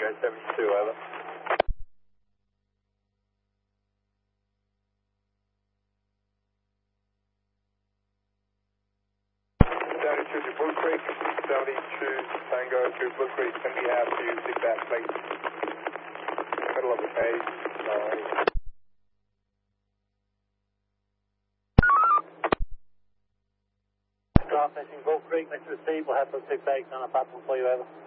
Tango 72, over. To Blue Creek, 72 Tango to Blue Creek, can we have you dig back, please? Middle of the page. Draft messing Blue Creek, let's receive, we'll have some 6 eggs on a platform for you, over.